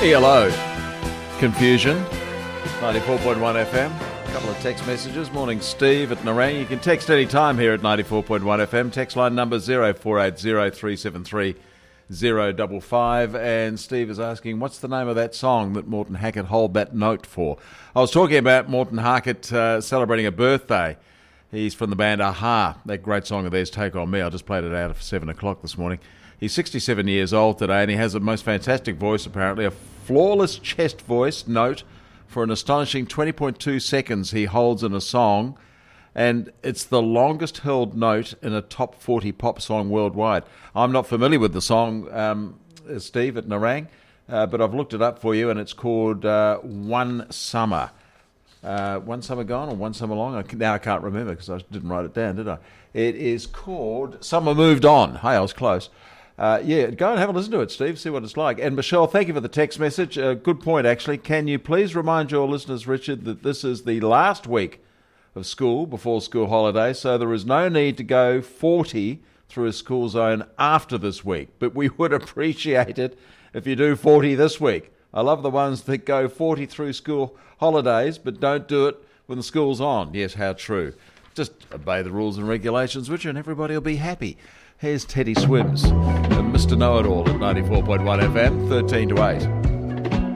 ELO. Confusion. 94.1 FM. A couple of text messages. Morning, Steve at Nerang. You can text any time here at 94.1 FM. Text line number 0480 055. And Steve is asking, what's the name of that song that Morten Hackett hold that note for? I was talking about Morten Hackett celebrating a birthday. He's from the band Aha. That great song of theirs, Take On Me. I just played it out at 7 o'clock this morning. He's 67 years old today, and he has a most fantastic voice, apparently. A flawless chest voice note for an astonishing 20.2 seconds he holds in a song, and it's the longest held note in a top 40 pop song worldwide. I'm not familiar with the song, Steve at Nerang, but I've looked it up for you, and it's called One Summer. One Summer Gone or One Summer Long? Now I can't remember because I didn't write it down, did I? It is called Summer Moved On. Hey, I was close. Go and have a listen to it, Steve, see what it's like. And Michelle, thank you for the text message. Good point, actually. Can you please remind your listeners, Richard, that this is the last week of school before school holidays, so there is no need to go 40 through a school zone after this week. But we would appreciate it if you do 40 this week. I love the ones that go 40 through school holidays, but don't do it when the school's on. Yes, how true. Just obey the rules and regulations, Richard, and everybody will be happy. Here's Teddy Swims and Mr. Know-It-All at 94.1 FM, 13 to 8.